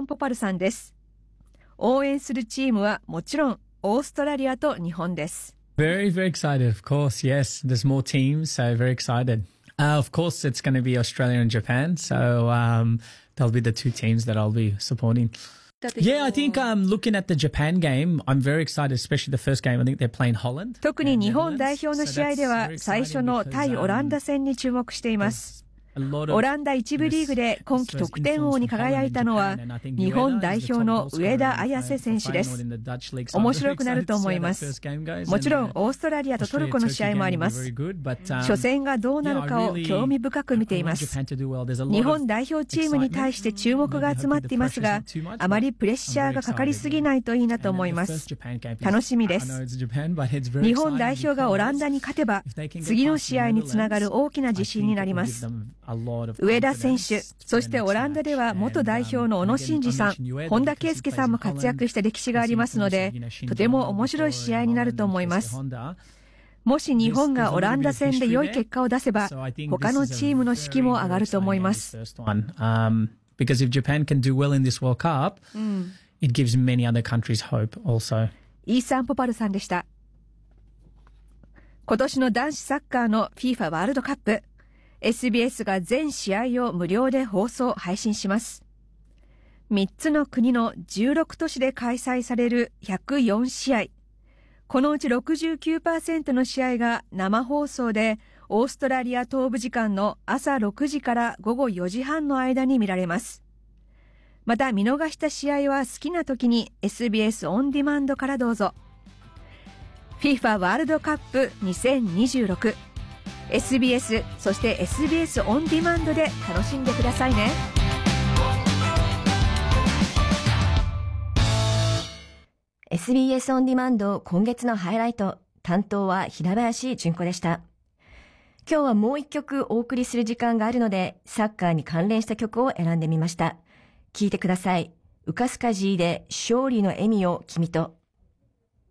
ン・ポパルさんです。応援するチームはもちろんオーストラリアと日本です。 Very, very excited, of course. Yes, there's more teams, so very excited. Of course, it's going to be Australia and Japan, so they'll be the two teams that I'll be supporting. Yeah, I think looking at the Japan game, I'm very excited, especially the first game. I think they're playing Holland. 特に日本代表の試合では最初の対オランダ戦に注目しています。オランダ一部リーグで今季得点王に輝いたのは日本代表の上田綺世選手です。面白くなると思います。もちろんオーストラリアとトルコの試合もあります。初戦がどうなるかを興味深く見ています。日本代表チームに対して注目が集まっていますが、あまりプレッシャーがかかりすぎないといいなと思います。楽しみです。日本代表がオランダに勝てば次の試合につながる大きな自信になります。上田選手、そしてオランダでは元代表の小野伸二さん、本田圭佑さんも活躍した歴史がありますので、とても面白い試合になると思います。もし日本がオランダ戦で良い結果を出せば、他のチームの士気も上がると思います。 Because if Japan can do well in this World Cup, it gives many other countries hope also. イーサン・ポパルさんでした。今年の男子サッカーの FIFA ワールドカップ。SBS が全試合を無料で放送・配信します。3つの国の16都市で開催される104試合。このうち 69% の試合が生放送で、オーストラリア東部時間の朝6時から午後4時半の間に見られます。また見逃した試合は好きな時に SBS オンディマンドからどうぞ。FIFA ワールドカップ2026。SBS、そして SBS オンディマンドで楽しんでくださいね。 SBS オンディマンド今月のハイライト、担当は平林純子でした。今日はもう一曲お送りする時間があるので、サッカーに関連した曲を選んでみました。聴いてください。ウカスカジーで勝利の笑みを君と。